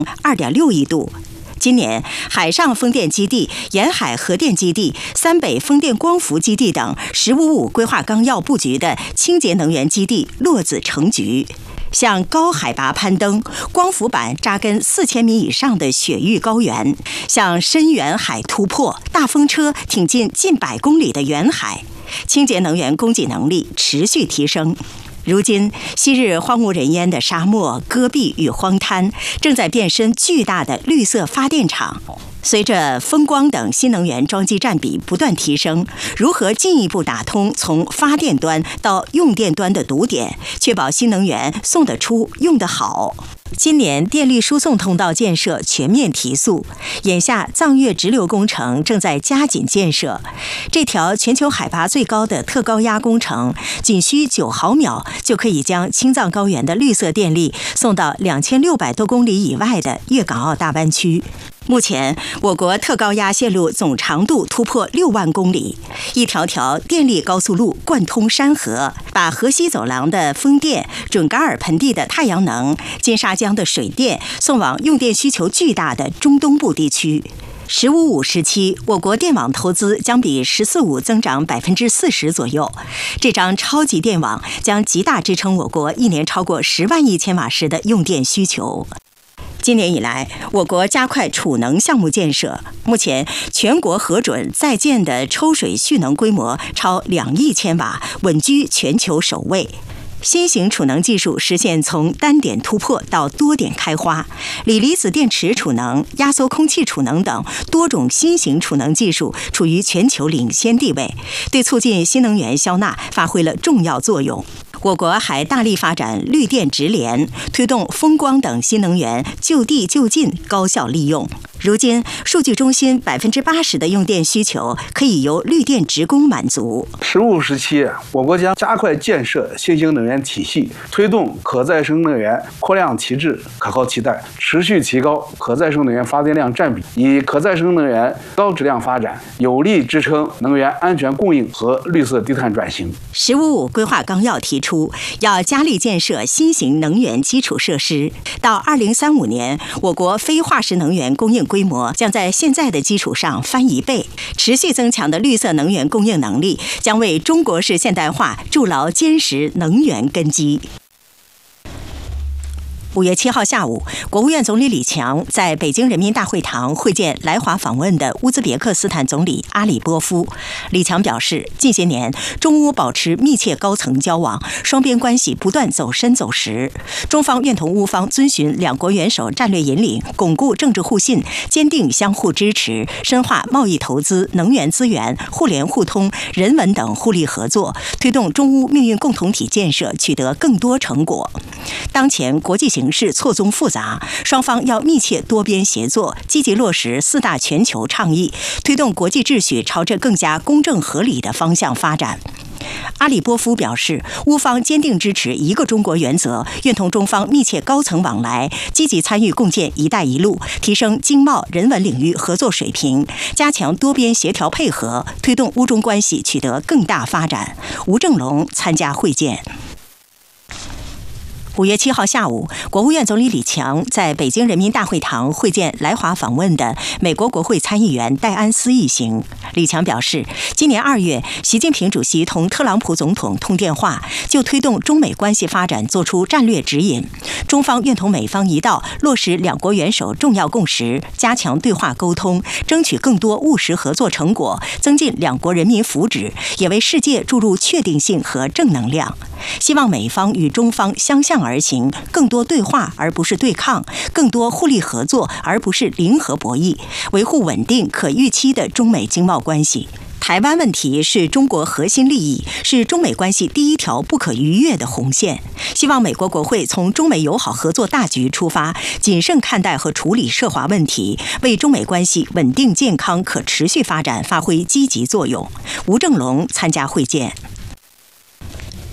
2.6亿度。今年，海上风电基地、沿海核电基地、三北风电光伏基地等“十五五”规划纲要布局的清洁能源基地落子成局。向高海拔攀登、光伏板扎根4000米以上的雪域高原，向深远海突破、大风车挺进近100公里的远海，清洁能源供给能力持续提升。如今，昔日荒无人烟的沙漠、戈壁与荒滩，正在变身巨大的绿色发电厂。随着风光等新能源装机占比不断提升，如何进一步打通从发电端到用电端的堵点，确保新能源送得出、用得好？今年电力输送通道建设全面提速，眼下藏越直流工程正在加紧建设。这条全球海拔最高的特高压工程，仅需9毫秒就可以将青藏高原的绿色电力送到2600多公里以外的粤港澳大湾区。目前，我国特高压线路总长度突破6万公里，一条条电力高速路贯通山河，把河西走廊的风电、准噶尔盆地的太阳能、金沙江的水电送往用电需求巨大的中东部地区。“15-5”时期，我国电网投资将比“14-5”增长40%左右。这张超级电网将极大支撑我国一年超过10万亿千瓦时的用电需求。今年以来，我国加快储能项目建设，目前全国核准在建的抽水蓄能规模超2亿千瓦，稳居全球首位。新型储能技术实现从单点突破到多点开花，锂离子电池储能、压缩空气储能等多种新型储能技术处于全球领先地位，对促进新能源消纳发挥了重要作用。我国还大力发展绿电直联，推动风光等新能源就地就近高效利用。如今，数据中心80%的用电需求可以由绿电职工满足。 15时期，我国将加快建设新型能源体系，推动可再生能源扩量提质、可靠替代，持续提高可再生能源发电量占比，以可再生能源高质量发展，有力支撑能源安全供应和绿色低碳转型。 “15-5”规划纲要提出，要加力建设新型能源基础设施，到2035年，我国非化石能源供应规模将在现在的基础上翻1倍，持续增强的绿色能源供应能力将为中国式现代化筑牢坚实能源根基。5月7号下午，国务院总理李强在北京人民大会堂会见来华访问的乌兹别克斯坦总理阿里波夫。李强表示，近些年中乌保持密切高层交往，双边关系不断走深走实。中方愿同乌方遵循两国元首战略引领，巩固政治互信，坚定相互支持，深化贸易投资、能源资源、互联互通、人文等互利合作，推动中乌命运共同体建设取得更多成果。当前国际形势错综复杂，双方要密切多边协作，积极落实4大全球倡议，推动国际秩序朝着更加公正合理的方向发展。阿里波夫表示，乌方坚定支持一个中国原则，愿同中方密切高层往来，积极参与共建“一带一路”，提升经贸、人文领域合作水平，加强多边协调配合，推动乌中关系取得更大发展。吴正龙参加会见。5月7号下午，国务院总理李强在北京人民大会堂会见来华访问的美国国会参议员戴安斯一行。李强表示，今年2月，习近平主席同特朗普总统通电话，就推动中美关系发展作出战略指引。中方愿同美方一道落实两国元首重要共识，加强对话沟通，争取更多务实合作成果，增进两国人民福祉，也为世界注入确定性和正能量。希望美方与中方相向而行，更多对话而不是对抗，更多互利合作而不是零和博弈，维护稳定可预期的中美经贸关系。台湾问题是中国核心利益，是中美关系第一条不可逾越的红线。希望美国国会从中美友好合作大局出发，谨慎看待和处理涉华问题，为中美关系稳定、健康、可持续发展发挥积极作用。吴正龙参加会见。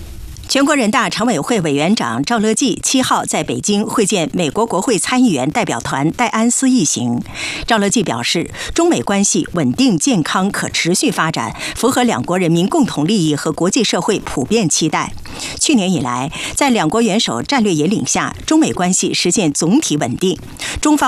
全国人大常委会委员长赵乐际7号在北京会见美国国会参议员代表团戴安斯一行。赵乐际表示，中美关系稳定、健康、可持续发展，符合两国人民共同利益和国际社会普遍期待。去年以来，在两国元首战略引领下，中美关系实现总体稳定。中方